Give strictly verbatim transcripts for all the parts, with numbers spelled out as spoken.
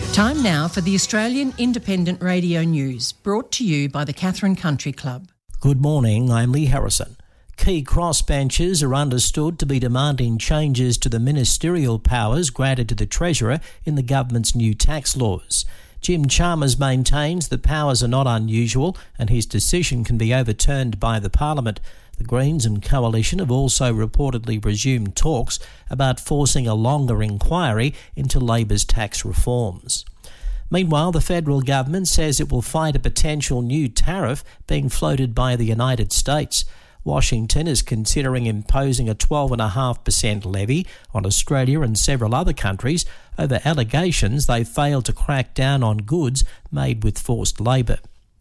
Time now for the Australian Independent Radio News, brought to you by the Katherine Country Club. Good morning, I'm Lee Harrison. Key crossbenchers are understood to be demanding changes to the ministerial powers granted to the Treasurer in the government's new tax laws. Jim Chalmers maintains the powers are not unusual and his decision can be overturned by the Parliament. The Greens and Coalition have also reportedly resumed talks about forcing a longer inquiry into Labor's tax reforms. Meanwhile, the federal government says it will fight a potential new tariff being floated by the United States. Washington is considering imposing a twelve point five percent levy on Australia and several other countries over allegations they failed to crack down on goods made with forced labour.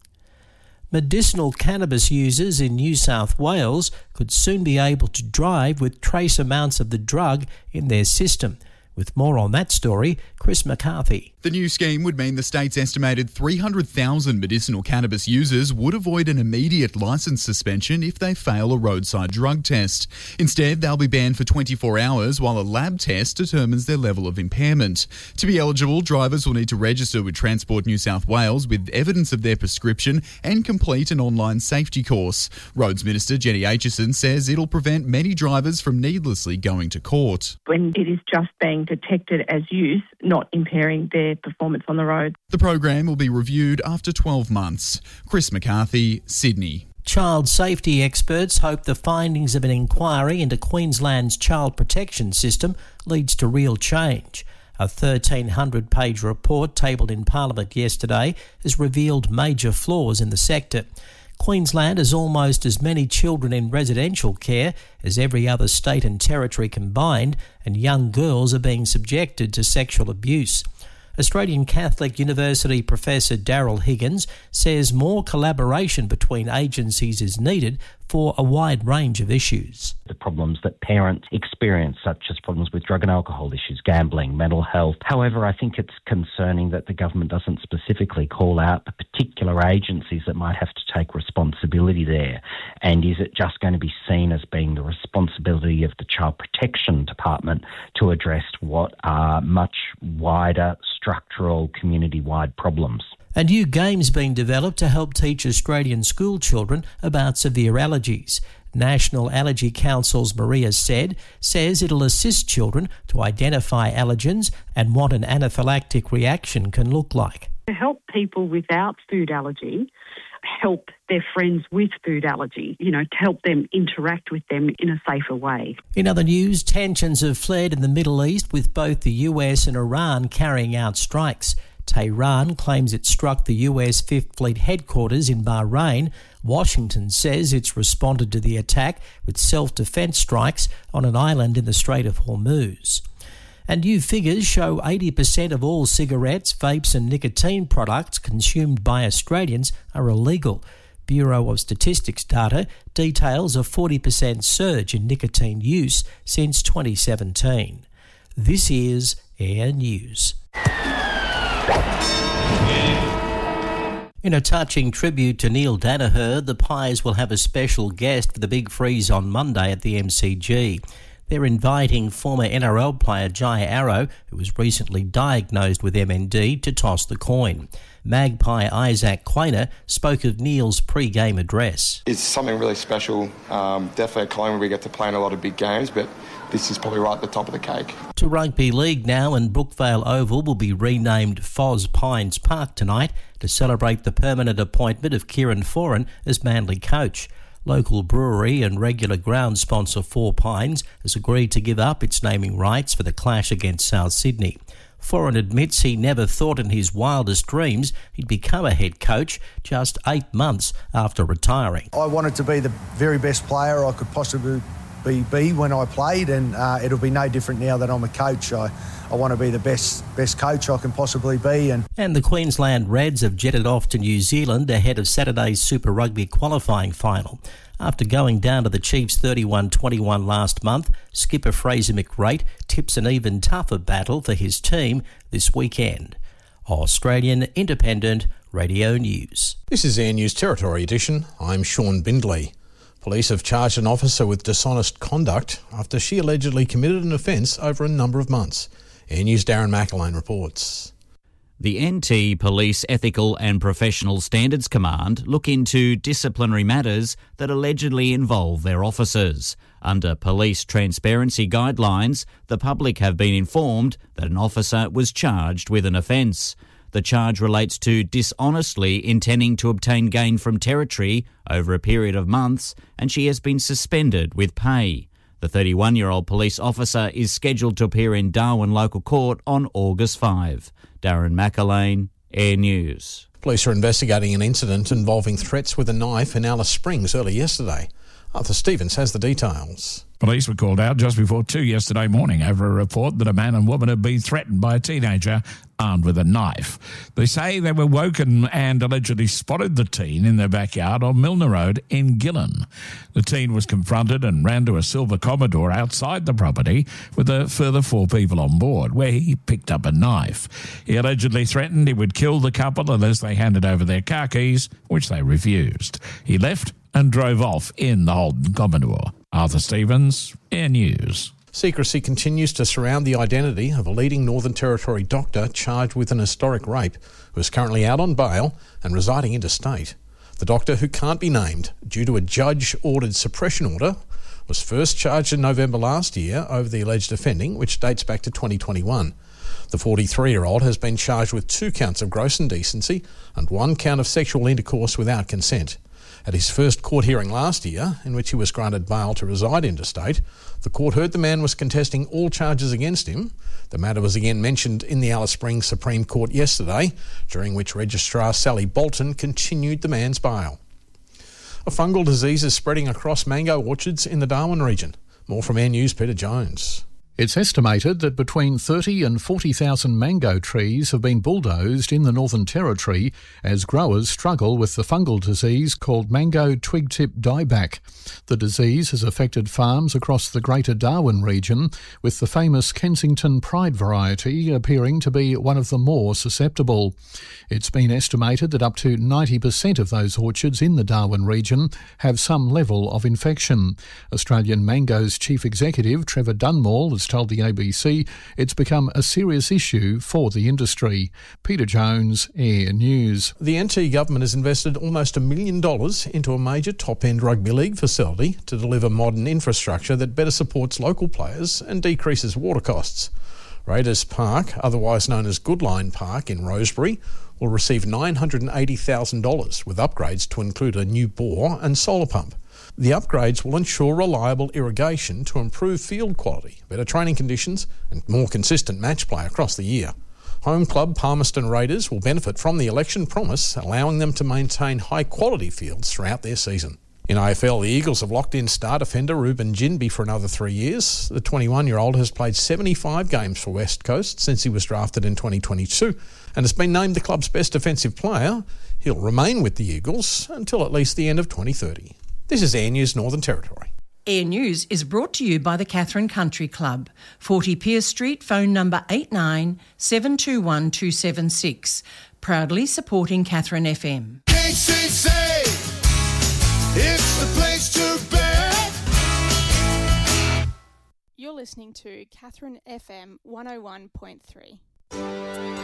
Medicinal cannabis users in New South Wales could soon be able to drive with trace amounts of the drug in their system. With more on that story, Chris McCarthy. The new scheme would mean the state's estimated three hundred thousand medicinal cannabis users would avoid an immediate licence suspension if they fail a roadside drug test. Instead, they'll be banned for twenty-four hours while a lab test determines their level of impairment. To be eligible, drivers will need to register with Transport New South Wales with evidence of their prescription and complete an online safety course. Roads Minister Jenny Aitchison says it'll prevent many drivers from needlessly going to court. When it is just being detected as use, not impairing their performance on the road. The program will be reviewed after twelve months. Chris McCarthy, Sydney. Child safety experts hope the findings of an inquiry into Queensland's child protection system leads to real change. A thirteen hundred page report tabled in Parliament yesterday has revealed major flaws in the sector. Queensland has almost as many children in residential care as every other state and territory combined, and young girls are being subjected to sexual abuse. Australian Catholic University Professor Daryl Higgins says more collaboration between agencies is needed for a wide range of issues. The problems that parents experience, such as problems with drug and alcohol issues, gambling, mental health. However, I think it's concerning that the government doesn't specifically call out the particular agencies that might have to take responsibility there. And is it just going to be seen as being the responsibility of the Child Protection Department to address what are much wider structural community-wide problems? A new game's being developed to help teach Australian school children about severe allergies. National Allergy Council's Maria Said says it'll assist children to identify allergens and what an anaphylactic reaction can look like. To help people without food allergy help their friends with food allergy, you know, to help them interact with them in a safer way. In other news, tensions have flared in the Middle East with both the U S and Iran carrying out strikes. Tehran claims it struck the U S Fifth Fleet headquarters in Bahrain. Washington says it's responded to the attack with self-defense strikes on an island in the Strait of Hormuz. And new figures show eighty percent of all cigarettes, vapes and nicotine products consumed by Australians are illegal. Bureau of Statistics data details a forty percent surge in nicotine use since twenty seventeen. This is Air News. In a touching tribute to Neil Danaher, the Pies will have a special guest for the Big Freeze on Monday at the M C G. They're inviting former N R L player Jai Arrow, who was recently diagnosed with M N D, to toss the coin. Magpie Isaac Quainer spoke of Neil's pre-game address. It's something really special. Um, definitely a time where we get to play in a lot of big games, but this is probably right at the top of the cake. To rugby league now, and Brookvale Oval will be renamed Foz Pines Park tonight to celebrate the permanent appointment of Kieran Foran as Manly coach. Local brewery and regular ground sponsor Four Pines has agreed to give up its naming rights for the clash against South Sydney. Foran admits he never thought in his wildest dreams he'd become a head coach just eight months after retiring. I wanted to be the very best player I could possibly be, be when I played, and uh, it'll be no different now that I'm a coach. I, I want to be the best best coach I can possibly be. And And the Queensland Reds have jetted off to New Zealand ahead of Saturday's Super Rugby qualifying final. After going down to the Chiefs thirty-one twenty-one last month, skipper Fraser McRate tips an even tougher battle for his team this weekend. Australian Independent Radio News. This is Air News Territory Edition. I'm Sean Bindley. Police have charged an officer with dishonest conduct after she allegedly committed an offence over a number of months. Air News' Darren McElwain reports. The N T Police Ethical and Professional Standards Command look into disciplinary matters that allegedly involve their officers. Under police transparency guidelines, the public have been informed that an officer was charged with an offence. The charge relates to dishonestly intending to obtain gain from territory over a period of months, and she has been suspended with pay. The thirty-one-year-old police officer is scheduled to appear in Darwin Local Court on August fifth. Darren McAlane, Air News. Police are investigating an incident involving threats with a knife in Alice Springs early yesterday. Arthur Stevens has the details. Police were called out just before two yesterday morning over a report that a man and woman had been threatened by a teenager armed with a knife. They say they were woken and allegedly spotted the teen in their backyard on Milner Road in Gillen. The teen was confronted and ran to a silver Commodore outside the property with a further four people on board, where he picked up a knife. He allegedly threatened he would kill the couple unless they handed over their car keys, which they refused. He left and drove off in the Holden Commodore. Arthur Stevens, Air News. Secrecy continues to surround the identity of a leading Northern Territory doctor charged with an historic rape who is currently out on bail and residing interstate. The doctor, who can't be named due to a judge-ordered suppression order, was first charged in November last year over the alleged offending, which dates back to twenty twenty-one. The forty-three-year-old has been charged with two counts of gross indecency and one count of sexual intercourse without consent. At his first court hearing last year, in which he was granted bail to reside interstate, the court heard the man was contesting all charges against him. The matter was again mentioned in the Alice Springs Supreme Court yesterday, during which Registrar Sally Bolton continued the man's bail. A fungal disease is spreading across mango orchards in the Darwin region. More from Air News' Peter Jones. It's estimated that between thirty and forty thousand mango trees have been bulldozed in the Northern Territory as growers struggle with the fungal disease called mango twig-tip dieback. The disease has affected farms across the Greater Darwin region, with the famous Kensington Pride variety appearing to be one of the more susceptible. It's been estimated that up to ninety percent of those orchards in the Darwin region have some level of infection. Australian Mango's chief executive, Trevor Dunmore, has told the A B C it's become a serious issue for the industry. Peter Jones, Air News. The N T government has invested almost a million dollars into a major top-end rugby league facility to deliver modern infrastructure that better supports local players and decreases water costs. Raiders Park, otherwise known as Goodline Park in Rosebery, will receive nine hundred eighty thousand dollars with upgrades to include a new bore and solar pump. The upgrades will ensure reliable irrigation to improve field quality, better training conditions and more consistent match play across the year. Home club Palmerston Raiders will benefit from the election promise, allowing them to maintain high-quality fields throughout their season. In A F L, the Eagles have locked in star defender Ruben Ginbey for another three years. The twenty-one-year-old has played seventy-five games for West Coast since he was drafted in twenty twenty-two and has been named the club's best defensive player. He'll remain with the Eagles until at least the end of twenty thirty. This is Air News Northern Territory. Air News is brought to you by the Katherine Country Club, forty Pierce Street, phone number eight nine seven two one two seven six. Proudly supporting Katherine F M. K C C, it's the place to be. You're listening to Katherine F M one oh one point three.